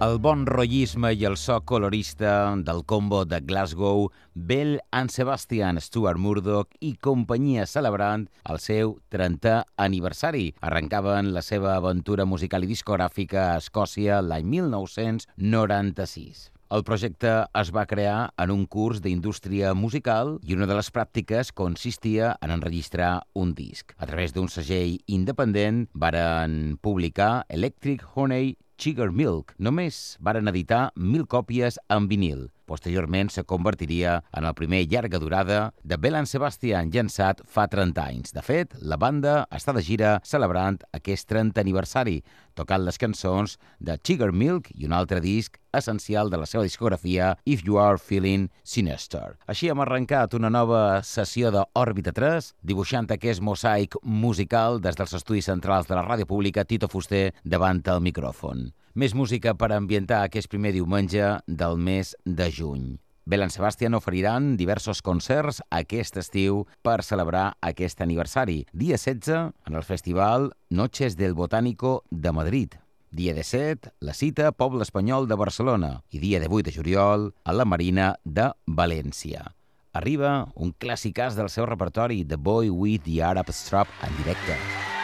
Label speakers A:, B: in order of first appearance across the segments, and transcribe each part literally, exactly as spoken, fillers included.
A: El bon rotllisme i el so colorista del combo de Glasgow, Belle and Sebastian, Stuart Murdoch i companyia celebrant el seu trentè aniversari. Arrencaven la seva aventura musical i discogràfica a Escòcia l'any mil nou-cents noranta-sis. El projecte es va crear en un curs d'indústria musical i una de les pràctiques consistia en enregistrar un disc. A través d'un segell independent varen publicar Electric Honey Sugar Milk. Només varen editar mil còpies en vinil. Posteriorment se convertiria en el primer llarga durada de Belle and Sebastian, llançat fa trenta anys. De fet, la banda està de gira celebrant aquest trentè aniversari, tocant les cançons de Sugar Milk i un altre disc essencial de la seva discografia, If You Are Feeling Sinister. Així hem arrencat una nova sessió d'Òrbita tres, dibuixant aquest mosaic musical des dels estudis centrals de la ràdio pública, Tito Fuster davant el micròfon. Més música per ambientar aquest primer diumenge del mes de juny. Belle and Sebastian oferiran diversos concerts aquest estiu per celebrar aquest aniversari. Dia setze, en el festival Noches del Botánico de Madrid. Dia disset, la cita Poble Espanyol de Barcelona. I dia divuit de juliol, a la Marina de València. Arriba un clàssicàs del seu repertori, The Boy with the Arab Strap, en directe.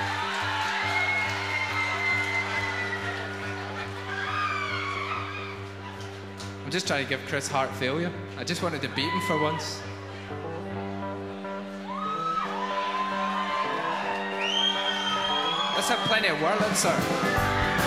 B: I'm just trying to give Chris heart failure. I just wanted to beat him for once. Let's have plenty of whirling, sir.